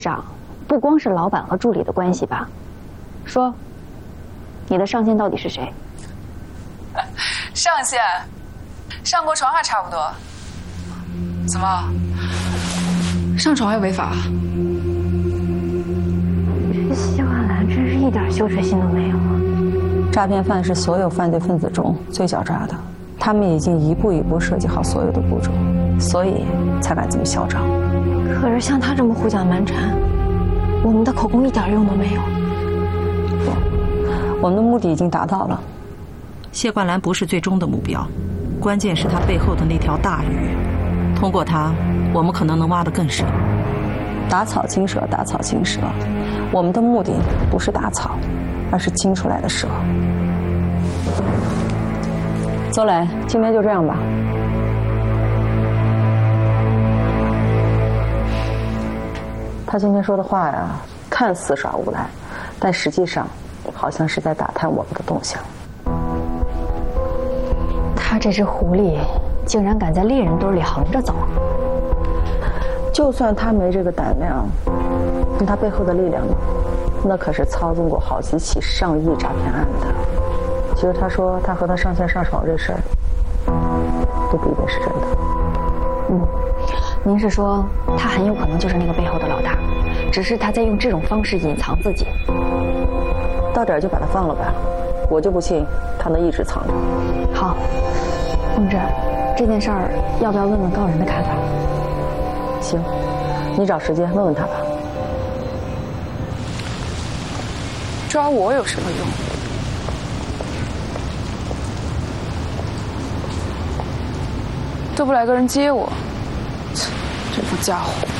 长不光是老板和助理的关系吧？说，你的上线到底是谁？ 上线，上过床还差不多。怎么，上床还违法？ 这谢万兰真是一点羞耻心都没有啊！ 诈骗犯是所有犯罪分子中最狡诈的，他们已经一步一步设计好所有的步骤，所以才敢这么嚣张。 可是像他这么胡搅蛮缠，我们的口供一点用都没有。 我们的目的已经达到了。 谢冠兰不是最终的目标，关键是他背后的那条大鱼。通过他，我们可能能挖得更深。 打草惊蛇，打草惊蛇。我们的目的不是打草，而是惊出来的蛇。邹磊，今天就这样吧。他今天说的话呀，看似耍无赖，但实际上好像是在打探我们的动向。 他这只狐狸竟然敢在猎人堆里横着走。 就算他没这个胆量，但他背后的力量呢？那可是操纵过好几起上亿诈骗案的。其实他说他和他上线上床这事儿，都不一定是真的。 您是说他很有可能就是那个背后的老大，只是他在用这种方式隐藏自己。 到点就把他放了吧，我就不信他能一直藏着。 好，同志，这件事儿要不要问问高人的看法？ 行，你找时间问问他吧。 抓我有什么用？都不来个人接我，这副家伙。